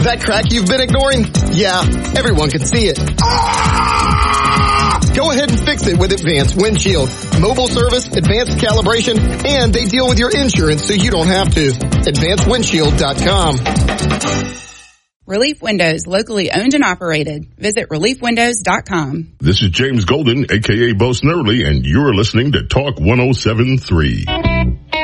That crack you've been ignoring? Yeah, everyone can see it. Go ahead and fix it with Advanced Windshield. Mobile service, advanced calibration, and they deal with your insurance so you don't have to. AdvancedWindshield.com. Relief Windows, locally owned and operated. Visit reliefwindows.com. This is James Golden, a.k.a. Bo Snerdley, and you're listening to Talk 107.3.